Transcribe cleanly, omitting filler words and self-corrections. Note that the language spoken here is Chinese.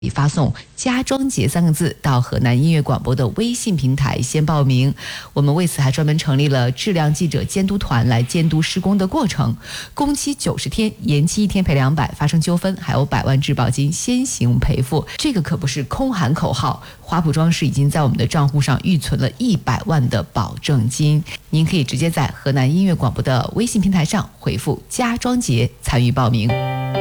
发送家装节3个字到河南音乐广播的微信平台先报名。我们为此还专门成立了质量记者监督团来监督施工的过程，工期90天，延期1天赔200，发生纠纷还有100万质保金先行赔付。这个可不是空喊口号，华普装饰已经在我们的账户上预存了100万的保证金。您可以直接在河南音乐广播的微信平台上回复家装节参与报名。